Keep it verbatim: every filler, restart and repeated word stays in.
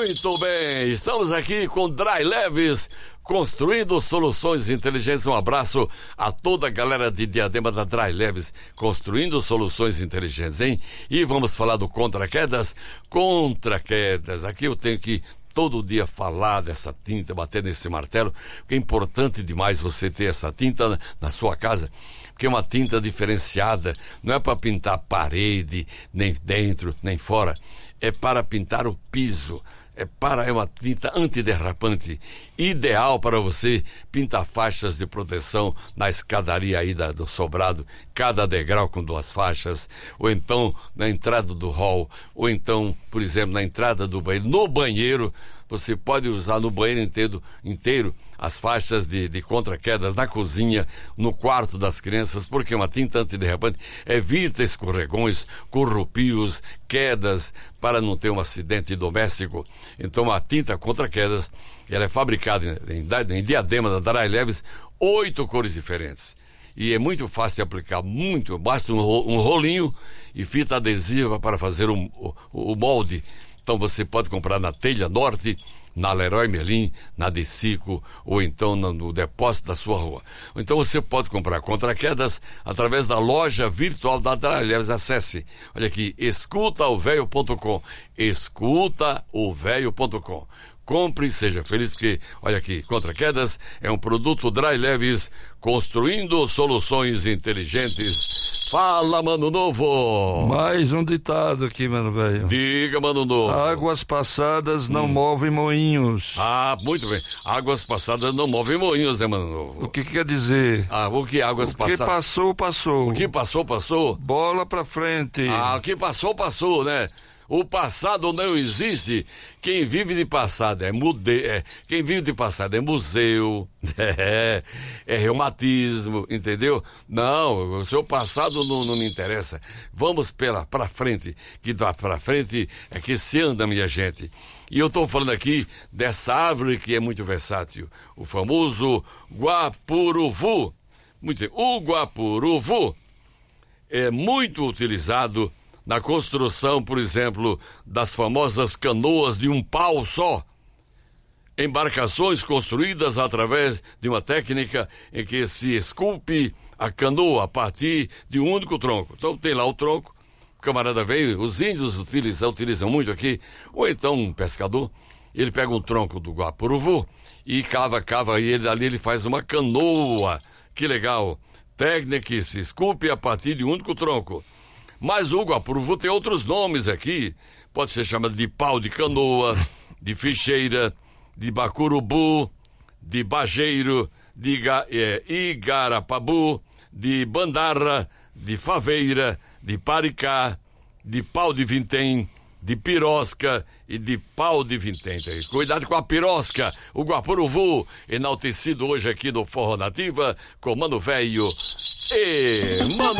Muito bem, estamos aqui com Dry Leves, construindo soluções inteligentes. Um abraço a toda a galera de Diadema da Dry Leves, construindo soluções inteligentes, hein? E vamos falar do Contra Quedas. Contra Quedas, aqui eu tenho que todo dia falar dessa tinta, bater nesse martelo, porque é importante demais você ter essa tinta na, na sua casa, porque é uma tinta diferenciada, não é para pintar parede, nem dentro, nem fora, é para pintar o piso, é para é uma tinta antiderrapante, ideal para você pintar faixas de proteção na escadaria aí da, do sobrado, cada degrau com duas faixas, ou então na entrada do hall, ou então, por exemplo, na entrada do banheiro, no banheiro, você pode usar no banheiro inteiro, inteiro as faixas de, de contra-quedas na cozinha, no quarto das crianças, porque uma tinta antiderrapante evita escorregões, corrupios, quedas, para não ter um acidente doméstico. Então a tinta contra-quedas, ela é fabricada em, em Diadema da Dry Leves, oito cores diferentes. E é muito fácil de aplicar, muito, basta um, um rolinho e fita adesiva para fazer um, o, o molde. Então você pode comprar na Telha Norte, na Leroy Merlin, na Decico, ou então no, no depósito da sua rua. Ou então você pode comprar contra-quedas através da loja virtual da Dry Leves. Acesse, olha aqui, escuta o velho ponto com, escuta o velho ponto com. Compre e seja feliz, porque, olha aqui, Contra-Quedas é um produto Dry Leves, construindo soluções inteligentes. Fala, Mano Novo! Mais um ditado aqui, mano velho. Diga, Mano Novo. Águas passadas não hum. movem moinhos. Ah, muito bem. Águas passadas não movem moinhos, né, Mano Novo? O que quer dizer? Ah, o que águas o passadas... O que passou, passou. O que passou, passou? Bola pra frente. Ah, o que passou, passou, né? O passado não existe. Quem vive de passado é museu. É, quem vive de passado é museu. É, é reumatismo, entendeu? Não, o seu passado não, não me interessa. Vamos pela, pra frente. Que dá pra frente é que se anda, minha gente. E eu tô falando aqui dessa árvore que é muito versátil. O famoso guapuruvu. Muito bem. O guapuruvu é muito utilizado na construção, por exemplo, das famosas canoas de um pau só. Embarcações construídas através de uma técnica em que se esculpe a canoa a partir de um único tronco. Então tem lá o tronco, o camarada veio, os índios utilizam, utilizam muito aqui, ou então um pescador, ele pega um tronco do guapuruvu e cava, cava, e ele, ali ele faz uma canoa. Que legal! Técnica que se esculpe a partir de um único tronco. Mas o guapuruvu tem outros nomes aqui. Pode ser chamado de pau de canoa, de ficheira, de bacurubu, de bajeiro, de iga, é, igarapabu, de bandarra, de faveira, de paricá, de pau de vintém, de pirosca e de pau de vintém. Cuidado com a pirosca. O guapuruvu, enaltecido hoje aqui no Forró Nativa, com Mano Velho e Mano